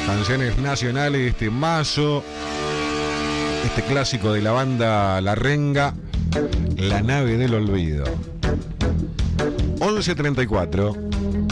Canciones nacionales de este mazo. Este clásico de la banda La Renga, La Nave del Olvido. 11:34.